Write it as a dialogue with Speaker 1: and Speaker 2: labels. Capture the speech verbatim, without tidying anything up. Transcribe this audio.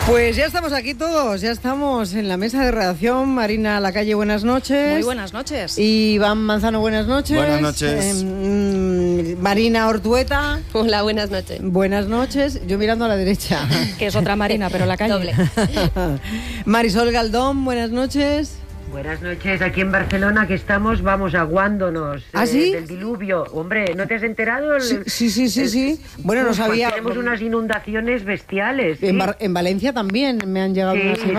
Speaker 1: Pues ya estamos aquí todos, ya estamos en la mesa de redacción. Marina Lacalle, buenas noches.
Speaker 2: Muy buenas noches.
Speaker 1: Y Iván Manzano, buenas noches.
Speaker 3: Buenas noches.
Speaker 1: Eh, Marina Ortueta.
Speaker 4: Hola, buenas noches.
Speaker 1: Buenas noches. Yo mirando a la derecha.
Speaker 2: Que es otra Marina, pero Lacalle.
Speaker 4: Doble.
Speaker 1: Marisol Galdón, buenas noches.
Speaker 5: Buenas noches, aquí en Barcelona que estamos, vamos, aguándonos
Speaker 1: ¿Ah,
Speaker 5: eh,
Speaker 1: sí?
Speaker 5: del diluvio. Hombre, ¿no te has enterado? El,
Speaker 1: Sí, sí, sí, sí. sí. Bueno, no
Speaker 5: Uf,
Speaker 1: sabía.
Speaker 5: Tenemos unas inundaciones bestiales.
Speaker 1: En,
Speaker 5: ¿sí?
Speaker 1: Bar- en Valencia también me han llegado
Speaker 5: Sí,
Speaker 1: unas